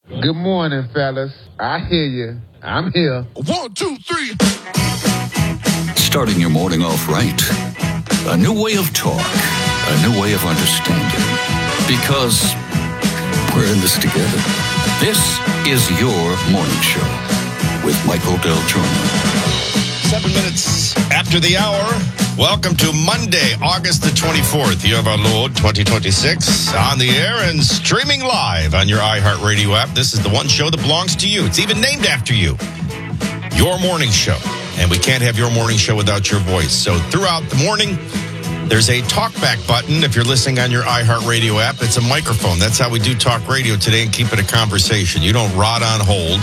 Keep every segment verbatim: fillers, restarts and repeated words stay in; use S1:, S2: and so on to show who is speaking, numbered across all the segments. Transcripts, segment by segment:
S1: Good morning, fellas. I hear you. I'm here.
S2: One, two, three.
S3: Starting your morning off right. A new way of talk. A new way of understanding. Because we're in this together. This is your morning show with Michael Del Giorno.
S2: Seven minutes after the hour. Welcome to Monday, August the twenty-fourth. Year of our Lord, twenty twenty-six. On the air and streaming live on your iHeartRadio app. This is the one show that belongs to you. It's even named after you. Your morning show. And we can't have your morning show without your voice. So throughout the morning, there's a talkback button. If you're listening on your iHeartRadio app, it's a microphone. That's how we do talk radio today and keep it a conversation. You don't rot on hold.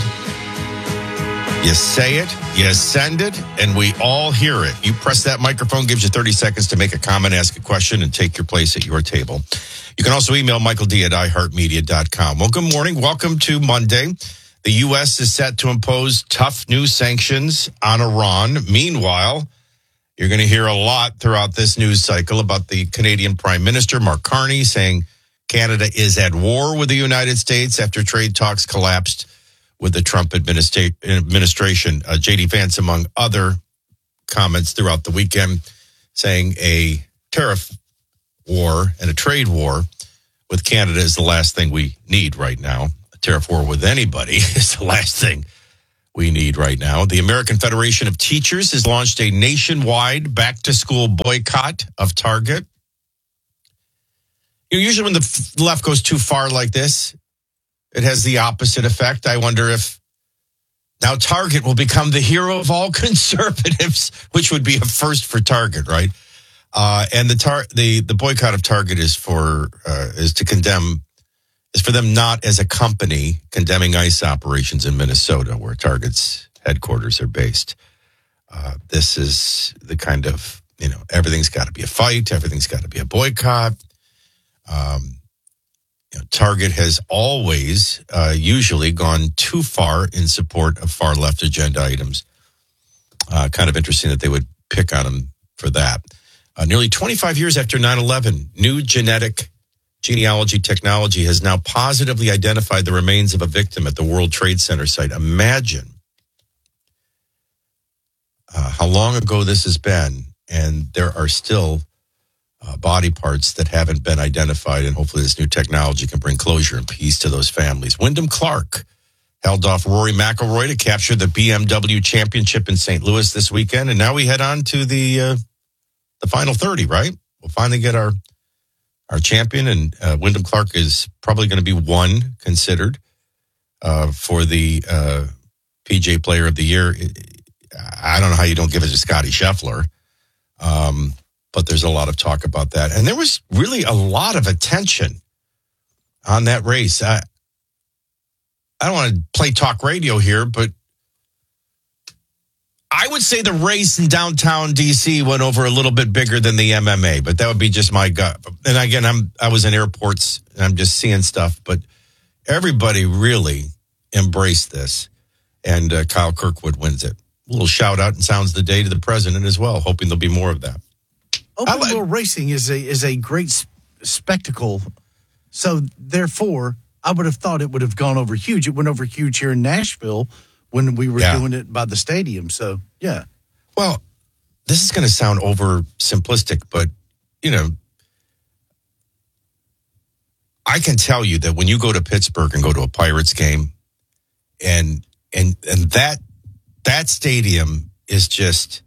S2: You say it, you send it, and we all hear it. You press that microphone, gives you thirty seconds to make a comment, ask a question, and take your place at your table. You can also email Michael D at i heart media dot com. Well, good morning. Welcome to Monday. The U S is set to impose tough new sanctions on Iran. Meanwhile, you're going to hear a lot throughout this news cycle about the Canadian Prime Minister, Mark Carney, saying Canada is at war with the United States after trade talks collapsed with the Trump administra- administration. Uh, J D Vance, among other comments throughout the weekend, saying a tariff war and a trade war with Canada is the last thing we need right now. A tariff war with anybody is the last thing we need right now. The American Federation of Teachers has launched a nationwide back-to-school boycott of Target. You know, usually when the left goes too far like this, it has the opposite effect. I wonder if now Target will become the hero of all conservatives, which would be a first for Target, right? Uh, and the tar- the the boycott of Target is for uh, is to condemn is for them not as a company condemning ICE operations in Minnesota, where Target's headquarters are based. Uh, this is the kind of, you know, everything's got to be a fight, everything's got to be a boycott. Um, You know, Target has always uh, usually gone too far in support of far left agenda items. Uh, kind of interesting that they would pick on them for that. Uh, nearly twenty-five years after nine eleven, new genetic genealogy technology has now positively identified the remains of a victim at the World Trade Center site. Imagine uh, how long ago this has been, and there are still Uh, body parts that haven't been identified, and hopefully this new technology can bring closure and peace to those families. Wyndham Clark held off Rory McIlroy to capture the B M W championship in Saint Louis this weekend, and now we head on to the uh, the final thirty, right? We'll finally get our our champion, and uh, Wyndham Clark is probably going to be one considered uh, for the uh, P G A Player of the Year. I don't know how you don't give it to Scotty Scheffler. Um But there's a lot of talk about that. And there was really a lot of attention on that race. I, I don't want to play talk radio here, but I would say the race in downtown D C went over a little bit bigger than the M M A, but that would be just my gut. And again, I'm I was in airports and I'm just seeing stuff, but everybody really embraced this. And uh, Kyle Kirkwood wins it. A little shout out and sounds the day to the president as well, hoping there'll be more of that.
S4: Open wheel like, racing is a is a great sp- spectacle. So, therefore, I would have thought it would have gone over huge. It went over huge here in Nashville when we were yeah. doing it by the stadium. So, yeah.
S2: Well, this is going to sound over simplistic, but, you know, I can tell you that when you go to Pittsburgh and go to a Pirates game, and and and that that stadium is just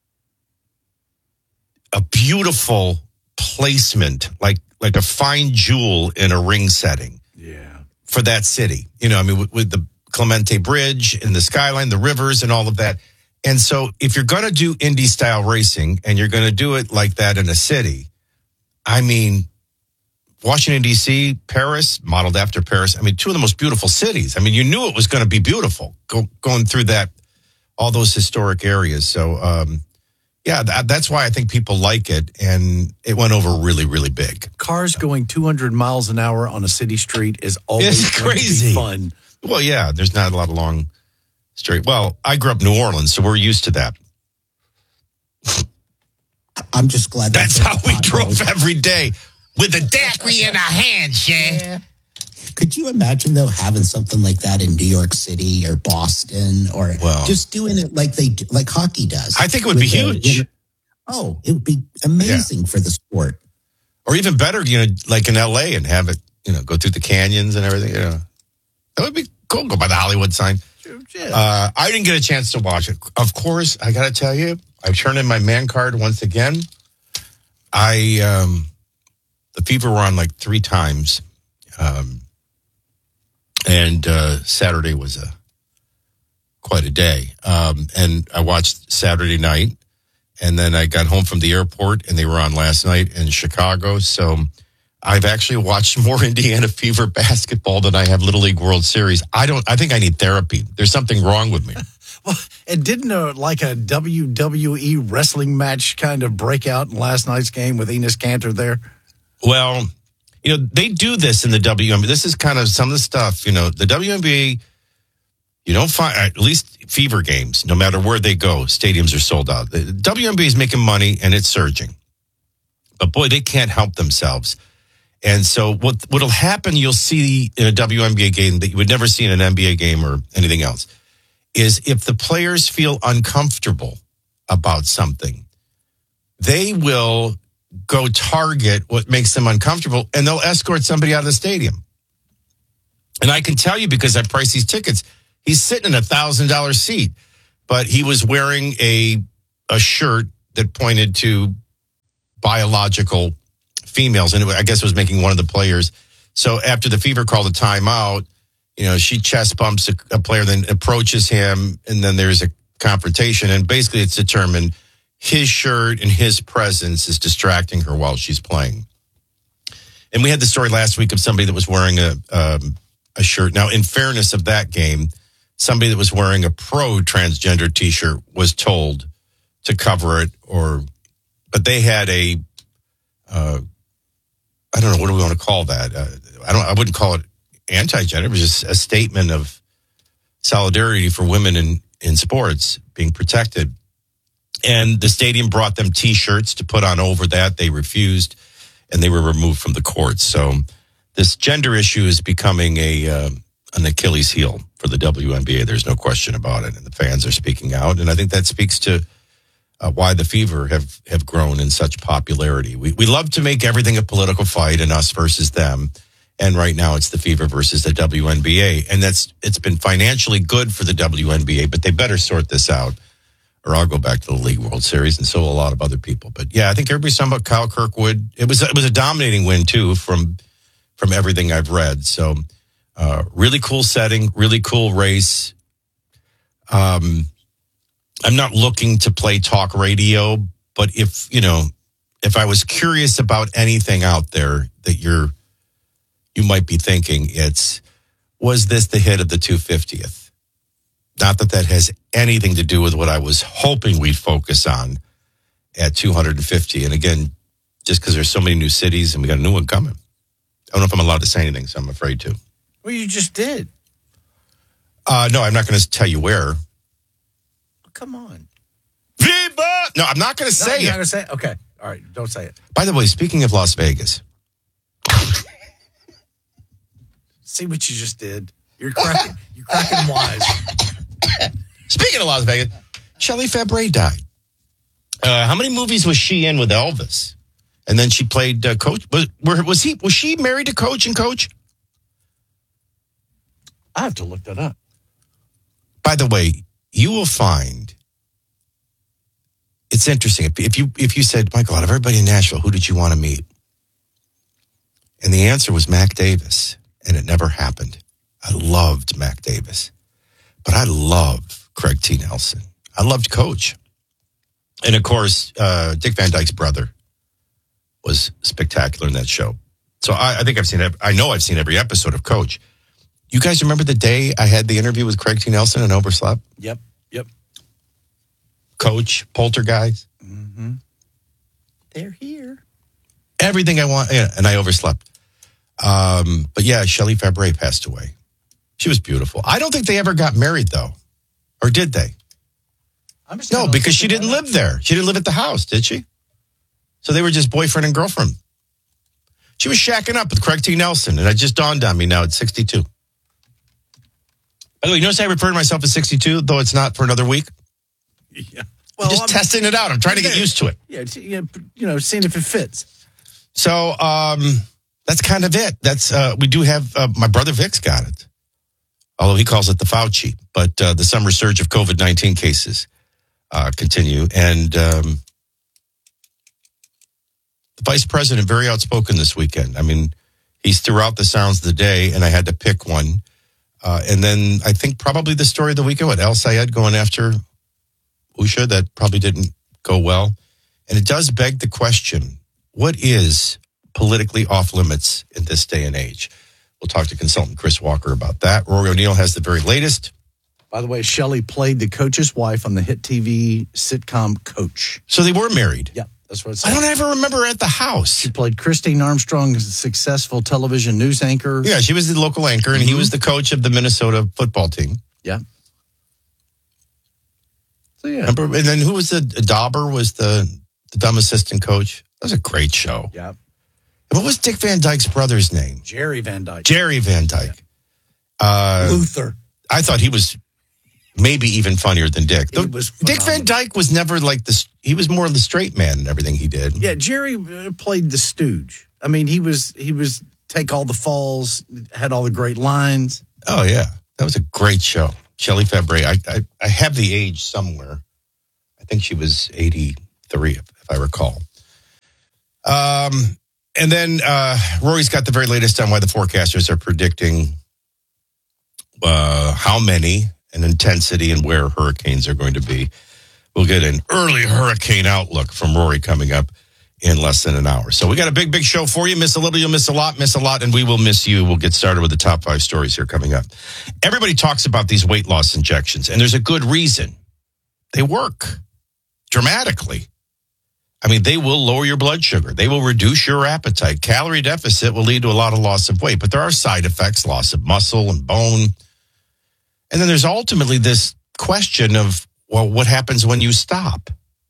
S2: a beautiful placement, like like a fine jewel in a ring setting.
S4: Yeah,
S2: for that city. You know, I mean, with, with the Clemente Bridge and the skyline, the rivers, and all of that. And so, if you're going to do Indy style racing and you're going to do it like that in a city, I mean, Washington D C, Paris, modeled after Paris. I mean, two of the most beautiful cities. I mean, you knew it was going to be beautiful go, going through that, all those historic areas. So. um Yeah, that, that's why I think people like it, and it went over really, really big.
S4: Cars going two hundred miles an hour on a city street is always
S2: it's crazy
S4: fun.
S2: Well, yeah, there's not a lot of long straight. Well, I grew up in New Orleans, so we're used to that.
S5: I'm just glad
S2: that's, that's how we drove every day with a daiquiri in our hands, yeah.
S5: Could you imagine, though, having something like that in New York City or Boston, or
S2: well,
S5: just doing it like they like hockey does?
S2: I think it would be huge.
S5: The, you know, oh, it would be amazing yeah. for the sport.
S2: Or even better, you know, like in L A and have it, you know, go through the canyons and everything. You know, that would be cool. Go by the Hollywood sign. Yeah. Uh, I didn't get a chance to watch it. Of course, I got to tell you, I turned in my man card once again. I, um, the Fever were on like three times. Um, and uh, Saturday was a quite a day. Um, and I watched Saturday night. And then I got home from the airport, and they were on last night in Chicago. So I've actually watched more Indiana Fever basketball than I have Little League World Series. I don't. I think I need therapy. There's something wrong with me.
S4: Well, and didn't uh, like a W W E wrestling match kind of break out in last night's game with Enos Kanter there?
S2: Well, you know, they do this in the W N B A. This is kind of some of the stuff, you know, the W N B A. You don't find, at least Fever games, no matter where they go, stadiums are sold out. The W N B A is making money and it's surging. But boy, they can't help themselves. And so what what'll happen, you'll see in a W N B A game that you would never see in an N B A game or anything else, is if the players feel uncomfortable about something, they will go target what makes them uncomfortable and they'll escort somebody out of the stadium. And I can tell you because I priced these tickets, he's sitting in a one thousand dollars seat, but he was wearing a a shirt that pointed to biological females, and it, I guess it was making one of the players. So after the Fever called a timeout, you know, she chest bumps a, a player, then approaches him, and then there's a confrontation, and basically it's determined his shirt and his presence is distracting her while she's playing. And we had the story last week of somebody that was wearing a um, a shirt. Now, in fairness of that game, somebody that was wearing a pro transgender T-shirt was told to cover it, or, but they had a, uh, I don't know, what do we want to call that? Uh, I don't, I wouldn't call it anti-gender. It was just a statement of solidarity for women in, in sports being protected. And the stadium brought them T-shirts to put on over that. They refused, and they were removed from the courts. So this gender issue is becoming a, uh, an Achilles heel for the W N B A. There's no question about it. And the fans are speaking out. And I think that speaks to uh, why the Fever have, have grown in such popularity. We, we love to make everything a political fight and us versus them. And right now it's the Fever versus the W N B A. And that's, it's been financially good for the W N B A, but they better sort this out or I'll go back to the League World Series, and so will a lot of other people. But yeah, I think everybody's talking about Kyle Kirkwood. It was, it was a dominating win too from, from everything I've read. So, Uh, really cool setting, really cool race. Um, I'm not looking to play talk radio, but if, you know, if I was curious about anything out there that you're, you might be thinking, it's, was this the hit of the two hundred fiftieth? Not that that has anything to do with what I was hoping we'd focus on at two hundred fifty. And again, just because there's so many new cities and we got a new one coming. I don't know if I'm allowed to say anything, so I'm afraid to.
S4: Well, you just did.
S2: Uh, no, I'm not going to tell you where.
S4: Oh, come on.
S2: Viva! No, I'm not going to
S4: no,
S2: say
S4: you're
S2: it.
S4: not going to say it? Okay. All right. Don't say it.
S2: By the way, speaking of Las Vegas.
S4: See what you just did? You're cracking. You're cracking wise.
S2: Speaking of Las Vegas, Shelley Fabre died. Uh, how many movies was she in with Elvis? And then she played uh, Coach. Was, was he? Was she married to Coach and Coach?
S4: I have to look that up.
S2: By the way, you will find it's interesting. If you if you said, Michael, out of everybody in Nashville, who did you want to meet? And the answer was Mac Davis, and it never happened. I loved Mac Davis, but I love Craig T. Nelson. I loved Coach. And of course, uh, Dick Van Dyke's brother was spectacular in that show. So I, I think I've seen it. I know I've seen every episode of Coach. You guys remember the day I had the interview with Craig T. Nelson and overslept?
S4: Yep, yep.
S2: Coach, Poltergeist.
S4: Mm-hmm. They're here.
S2: Everything I want, yeah, and I overslept. Um, but yeah, Shelley Fabre passed away. She was beautiful. I don't think they ever got married, though. Or did they?
S4: I'm just
S2: no, because she didn't live there. She didn't live at the house, did she? So they were just boyfriend and girlfriend. She was shacking up with Craig T. Nelson, and it just dawned on me now at sixty-two. By the way, you notice I refer to myself as sixty-two, though it's not for another week?
S4: Yeah.
S2: Well, I'm just I'm, testing it out. I'm trying to get used to it.
S4: Yeah, you know, seeing if it fits.
S2: So um, that's kind of it. That's uh, we do have, uh, my brother Vic's got it. Although he calls it the Fauci. But uh, the summer surge of COVID nineteen cases uh, continue. And um, the vice president, very outspoken this weekend. I mean, he's throughout the sounds of the day, and I had to pick one. Uh, and then I think probably the story of the weekend, what, El Sayed going after Usha, that probably didn't go well. And it does beg the question, what is politically off limits in this day and age? We'll talk to consultant Chris Walker about that. Rory O'Neill has the very latest.
S4: By the way, Shelley played the coach's wife on the hit T V sitcom Coach.
S2: So they were married?
S4: Yeah, that's what it said.
S2: I don't ever remember her at the house.
S4: She played Christine Armstrong, a successful television news anchor.
S2: Yeah, she was the local anchor, and mm-hmm. he was the coach of the Minnesota football team.
S4: Yeah. So, yeah.
S2: Remember, and then who was the, Dauber was the, the dumb assistant coach? That was a great show.
S4: Yeah.
S2: What was Dick Van Dyke's brother's name?
S4: Jerry Van Dyke.
S2: Jerry Van Dyke. Yeah. Uh,
S4: Luther.
S2: I thought he was maybe even funnier than Dick.
S4: He was
S2: Dick Van Dyke was never like this. He was more the straight man in everything he did.
S4: Yeah, Jerry played the stooge. I mean, he was he was take all the falls, had all the great lines.
S2: Oh yeah, that was a great show. Shelley Fabre. I, I I have the age somewhere. I think she was eighty-three, if, if I recall. Um. And then uh, Rory's got the very latest on why the forecasters are predicting uh, how many and intensity and where hurricanes are going to be. We'll get an early hurricane outlook from Rory coming up in less than an hour. So we got a big, big show for you. Miss a little, you'll miss a lot, miss a lot, and we will miss you. We'll get started with the top five stories here coming up. Everybody talks about these weight loss injections, and there's a good reason. They work dramatically. I mean, they will lower your blood sugar. They will reduce your appetite. Calorie deficit will lead to a lot of loss of weight, but there are side effects, loss of muscle and bone. And then there's ultimately this question of, well, what happens when you stop?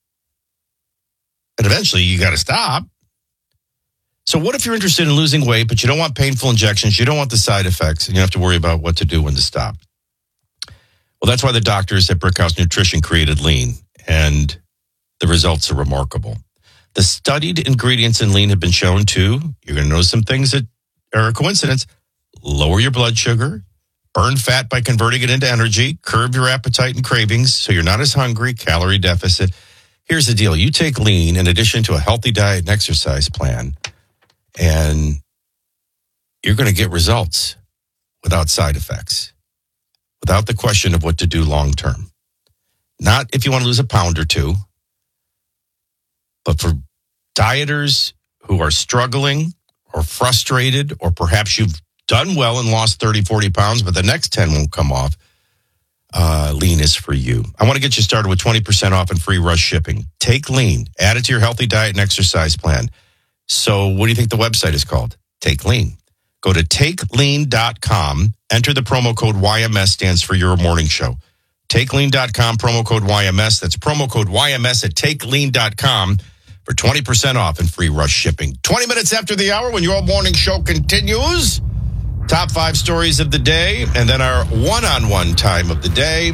S2: And eventually you got to stop. So what if you're interested in losing weight, but you don't want painful injections, you don't want the side effects, and you have to worry about what to do when to stop? Well, that's why the doctors at Brickhouse Nutrition created Lean, and the results are remarkable. The studied ingredients in Lean have been shown to, you're going to notice some things that are a coincidence, lower your blood sugar, burn fat by converting it into energy, curb your appetite and cravings so you're not as hungry, calorie deficit. Here's the deal. You take Lean in addition to a healthy diet and exercise plan, and you're going to get results without side effects, without the question of what to do long term. Not if you want to lose a pound or two, but for dieters who are struggling or frustrated, or perhaps you've done well and lost thirty, forty pounds, but the next ten won't come off, uh, Lean is for you. I want to get you started with twenty percent off and free rush shipping. Take Lean, add it to your healthy diet and exercise plan. So what do you think the website is called? Take Lean. Go to take lean dot com, enter the promo code Y M S, stands for Your Morning Show. take lean dot com, promo code Y M S. That's promo code Y M S at take lean dot com. For twenty percent off and free rush shipping. twenty minutes after the hour when your morning show continues. Top five stories of the day, and then our one-on-one time of the day.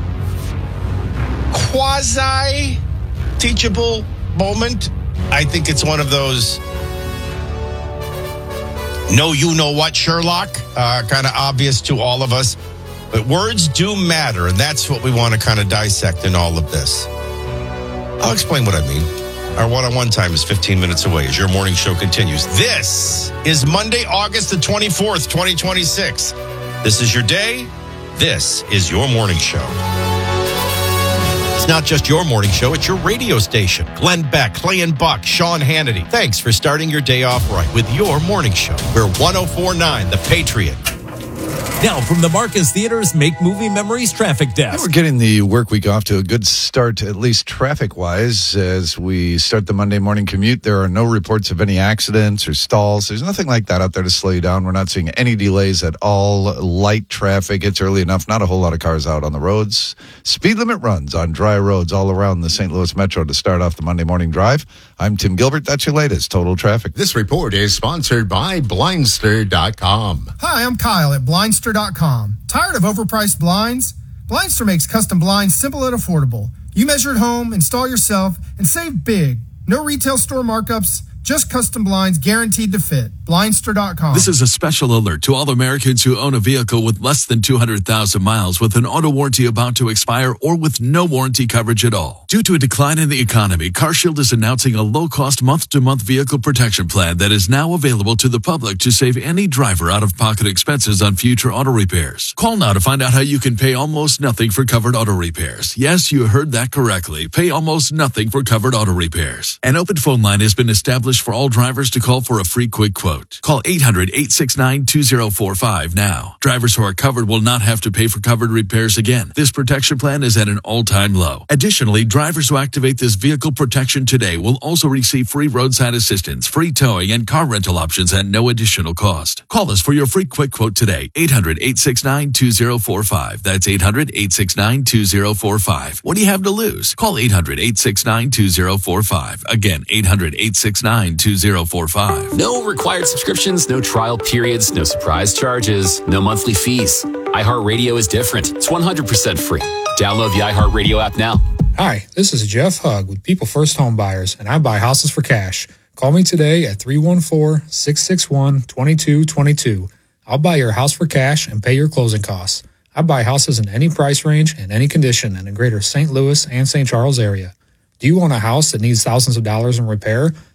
S2: Quasi-teachable moment. I think it's one of those know you know what, Sherlock, uh, kind of obvious to all of us. But words do matter, and that's what we want to kind of dissect in all of this. I'll explain what I mean. Our one-on-one time is fifteen minutes away as your morning show continues. This is Monday, August the twenty-fourth, twenty twenty-six. This is your day. This is your morning show. It's not just your morning show, it's your radio station. Glenn Beck, Clay and Buck, Sean Hannity. Thanks for starting your day off right with your morning show. We're one oh four point nine The Patriot.
S6: Now from the Marcus Theater's Make Movie Memories Traffic Desk.
S7: We're getting the work week off to a good start, at least traffic-wise. As we start the Monday morning commute, there are no reports of any accidents or stalls. There's nothing like that out there to slow you down. We're not seeing any delays at all. Light traffic. It's early enough. Not a whole lot of cars out on the roads. Speed limit runs on dry roads all around the Saint Louis Metro to start off the Monday morning drive. I'm Tim Gilbert. That's your latest Total Traffic.
S8: This report is sponsored by Blindster dot com.
S9: Hi, I'm Kyle at Blindster dot com. Tired of overpriced blinds? Blindster makes custom blinds simple and affordable. You measure at home, install yourself, and save big. No retail store markups, just custom blinds guaranteed to fit. Blindster dot com.
S10: This is a special alert to all Americans who own a vehicle with less than two hundred thousand miles with an auto warranty about to expire or with no warranty coverage at all. Due to a decline in the economy, CarShield is announcing a low-cost month-to-month vehicle protection plan that is now available to the public to save any driver out-of-pocket expenses on future auto repairs. Call now to find out how you can pay almost nothing for covered auto repairs. Yes, you heard that correctly. Pay almost nothing for covered auto repairs. An open phone line has been established for all drivers to call for a free quick quote. Call eight hundred, eight six nine, two zero four five now. Drivers who are covered will not have to pay for covered repairs again. This protection plan is at an all-time low. Additionally, drivers who activate this vehicle protection today will also receive free roadside assistance, free towing, and car rental options at no additional cost. Call us for your free quick quote today. eight hundred, eight six nine, two zero four five. That's eight hundred, eight six nine, two zero four five. What do you have to lose? Call eight hundred, eight six nine, two zero four five. Again, eight hundred, eight six nine, two zero four five.
S11: No required subscriptions, no trial periods, no surprise charges, no monthly fees. iHeartRadio is different. It's one hundred percent free. Download the iHeartRadio app now.
S12: Hi, this is Jeff Hugg with People First Home Buyers, and I buy houses for cash. Call me today at three one four, six six one, two two two two. I'll buy your house for cash and pay your closing costs. I buy houses in any price range and any condition in the greater Saint Louis and Saint Charles area. Do you own a house that needs thousands of dollars in repair?